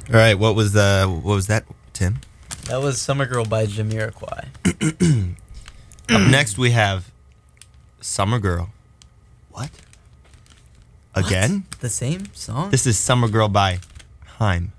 All right, what was that, Tim? That was Summer Girl by Jamiroquai. Up next, we have Summer Girl. What? Again? The same song? This is Summer Girl by Haim.